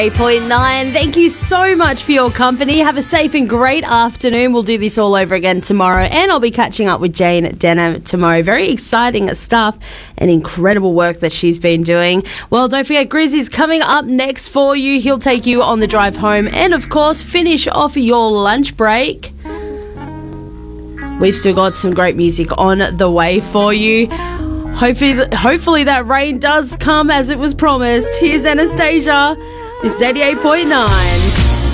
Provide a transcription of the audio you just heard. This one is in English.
8.9. Thank you so much for your company. Have a safe and great afternoon. We'll do this all over again tomorrow, and I'll be catching up with Jane Denham tomorrow. Very exciting stuff and incredible work that she's been doing. Well, don't forget, Grizz is coming up next for you. He'll take you on the drive home and, of course, finish off your lunch break. We've still got some great music on the way for you. Hopefully that rain does come as it was promised. Here's Anastasia. This is 88.9.